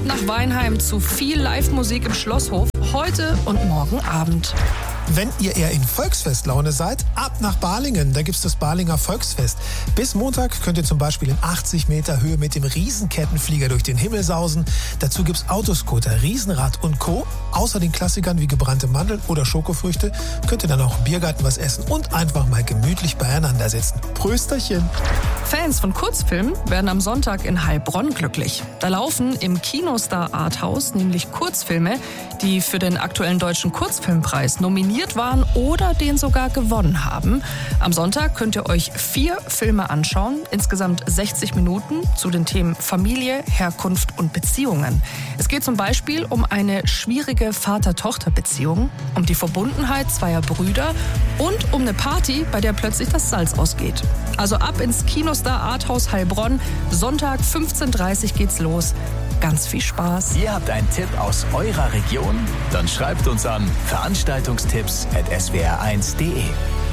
nach Weinheim zu viel Live-Musik im Schlosshof. Heute und morgen Abend. Wenn ihr eher in Volksfestlaune seid, ab nach Balingen. Da gibt's das Balinger Volksfest. Bis Montag könnt ihr zum Beispiel in 80 Meter Höhe mit dem Riesenkettenflieger durch den Himmel sausen. Dazu gibt's Autoscooter, Riesenrad und Co. Außer den Klassikern wie gebrannte Mandeln oder Schokofrüchte könnt ihr dann auch im Biergarten was essen und einfach mal gemütlich beieinander sitzen. Prösterchen! Fans von Kurzfilmen werden am Sonntag in Heilbronn glücklich. Da laufen im Kinostar Arthouse nämlich Kurzfilme, die für den aktuellen Deutschen Kurzfilmpreis nominiert waren oder den sogar gewonnen haben. Am Sonntag könnt ihr euch 4 Filme anschauen, insgesamt 60 Minuten zu den Themen Familie, Herkunft und Beziehungen. Es geht zum Beispiel um eine schwierige Vater-Tochter-Beziehung, um die Verbundenheit zweier Brüder und um eine Party, bei der plötzlich das Salz ausgeht. Also ab ins Kinostar Arthouse Heilbronn. Sonntag 15:30 Uhr geht's los. Ganz viel Spaß. Ihr habt einen Tipp aus eurer Region? Dann schreibt uns an veranstaltungstipps@swr1.de.